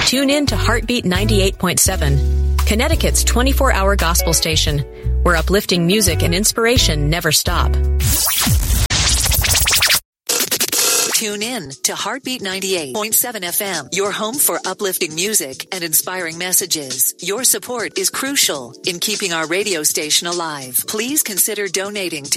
Tune in to Heartbeat 98.7, Connecticut's 24-hour gospel station, where uplifting music and inspiration never stop. Tune in to Heartbeat 98.7 FM, your home for uplifting music and inspiring messages. Your support is crucial in keeping our radio station alive. Please consider donating to